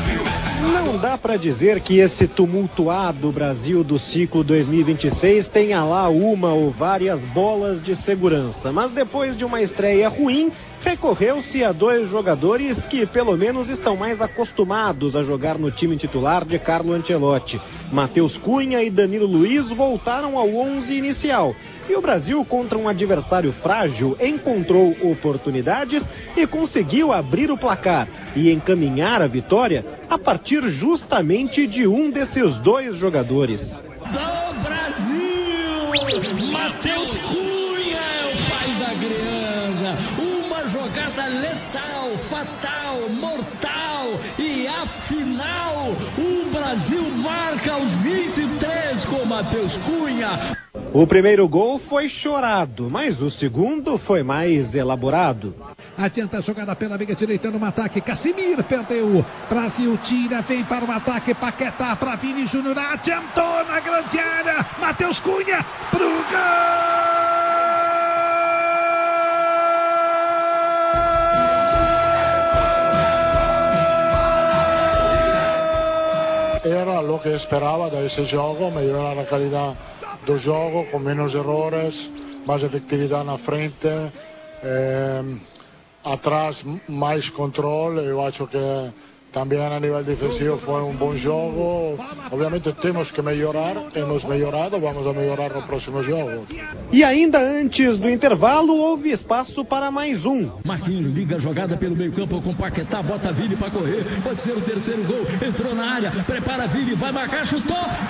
Não dá para dizer que esse tumultuado Brasil do ciclo 2026 tenha lá uma ou várias bolas de segurança, mas depois de uma estreia ruim, recorreu-se a dois jogadores que pelo menos estão mais acostumados a jogar no time titular de Carlo Ancelotti. Matheus Cunha e Danilo Luiz voltaram ao 11 inicial. E o Brasil, contra um adversário frágil, encontrou oportunidades e conseguiu abrir o placar e encaminhar a vitória a partir justamente de um desses dois jogadores. Do Brasil, Matheus Cunha é o pai da criança. Uma jogada letal, fatal, mortal e afinal o Brasil marca aos 23 com Matheus Cunha. O primeiro gol foi chorado, mas o segundo foi mais elaborado. Adianta a jogada pela meia direita no ataque. Casimir perdeu. Brasil tira, vem para o ataque. Paquetá para Vini Júnior. Adiantou na grande área. Matheus Cunha pro gol! Era lo que esperaba de ese juego, mejorar la calidad del juego con menos errores, más efectividad na frente, atrás mais controle. Eu acho que também a nível defensivo foi um bom jogo. Obviamente temos que melhorar, temos melhorado, vamos a melhorar no próximo jogo. E ainda antes do intervalo houve espaço para mais um. Marquinhos liga a jogada pelo meio campo com Paquetá, bota Vini para correr, pode ser o terceiro gol, entrou na área, prepara Vini, vai marcar, chutou.